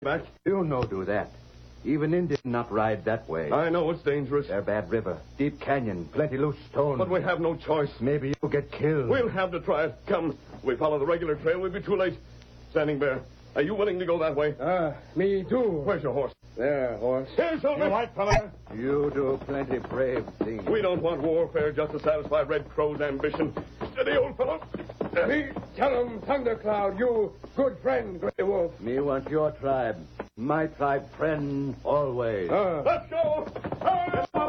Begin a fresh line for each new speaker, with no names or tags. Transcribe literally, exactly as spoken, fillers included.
back.
You no do that. Even Indians not ride that way.
I know it's dangerous.
They're bad river, deep canyon, plenty loose stone.
But we have no choice.
Maybe you'll get killed.
We'll have to try it. Come, we follow the regular trail. We'll be too late. Standing Bear, are you willing to go that way?
Ah, uh, me too.
Where's your horse?
There, horse.
Here's Silver.
You white fella.
You do plenty brave things.
We don't want warfare just to satisfy Red Crow's ambition. Steady, old fellow.
Me tell him, Thundercloud, you good friend, Grey Wolf.
Me want your tribe. My tribe friend always.
Uh.
Let's go. Ah!